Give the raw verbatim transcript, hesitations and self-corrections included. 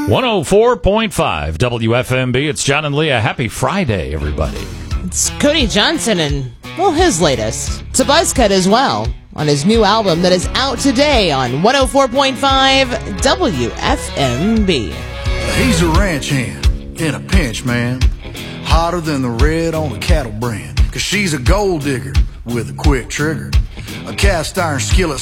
one oh four point five W F M B. It's John and Leah. Happy Friday, everybody. It's Cody Johnson and, well, his latest. It's a buzz cut as well on his new album that is out today on one oh four point five W F M B. He's a ranch hand in a pinch, man. Hotter than the red on a cattle brand. Cause she's a gold digger with a quick trigger. A cast iron skillet